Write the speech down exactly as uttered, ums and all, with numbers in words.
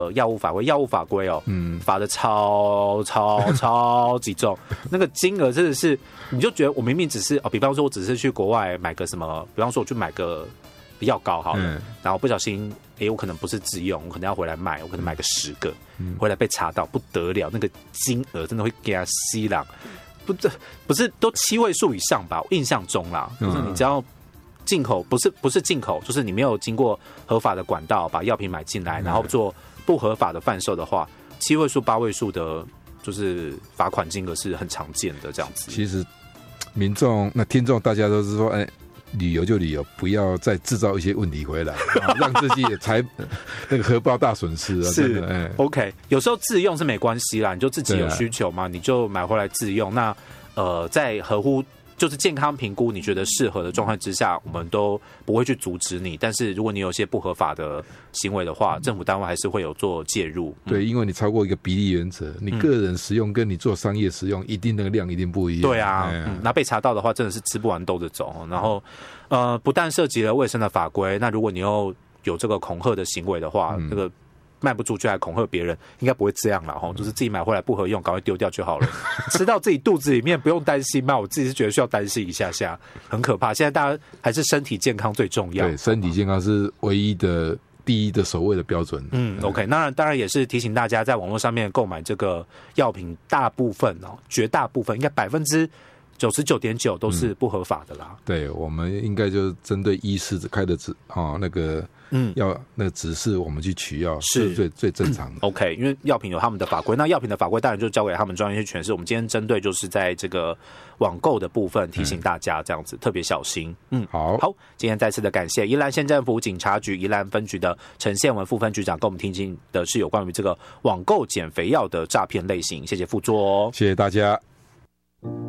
呃药物法规，药物法规哦，嗯，罚的超超超级重，那个金额真的是，你就觉得我明明只是哦，比方说我只是去国外买个什么，比方说我去买个药膏好了，嗯、然后不小心，哎，我可能不是自用，我可能要回来卖，我可能买个十个，嗯、回来被查到不得了，那个金额真的会给他吸浪，不这不是都七位数以上吧？我印象中啦，就是你只要。进口不是不是进口，就是你没有经过合法的管道把药品买进来，然后做不合法的贩售的话，七位数、八位数的，就是罚款金额是很常见的这样子。 其实民众那听众大家都是说，哎，旅游就旅游，不要再制造一些问题回来，啊、让自己财那个荷包大损失啊！ 是真的、哎、 OK， 有时候自用是没关系啦，你就自己有需求嘛，你就买回来自用。那呃，在合乎。就是健康评估，你觉得适合的状态之下，我们都不会去阻止你。但是如果你有一些不合法的行为的话，政府单位还是会有做介入。嗯、 对，因为你超过一个比例原则，你个人使用跟你做商业使用，一定那个量一定不一样。 对啊，哎嗯、那被查到的话，真的是吃不完兜着走。然后，呃，不但涉及了卫生的法规，那如果你又有这个恐吓的行为的话，嗯、那个。卖不出去还恐吓别人，应该不会这样啦，就是自己买回来不合用，赶快丢掉就好了。吃到自己肚子里面不用担心吗？我自己是觉得需要担心一下下，很可怕。现在大家还是身体健康最重要， 对，身体健康是唯一的第一的首位的标准。 嗯 ，OK， 那当然也是提醒大家，在网络上面购买这个药品，大部分哦，绝大部分应该百分之九十九点九都是不合法的啦。 嗯、对，我们应该就是针对医师开的指哦那个。嗯，要那个指示我们去取药是最最正常的。 OK， 因为药品有他们的法规，那药品的法规当然就交给他们专业去诠释。我们今天针对就是在这个网购的部分提醒大家这样子、嗯、特别小心。嗯， 好， 好，今天再次的感谢宜兰县政府警察局宜兰分局的陈宪文副分局长跟我们听进的是有关于这个网购减肥药的诈骗类型，谢谢副座哦， 谢谢大家。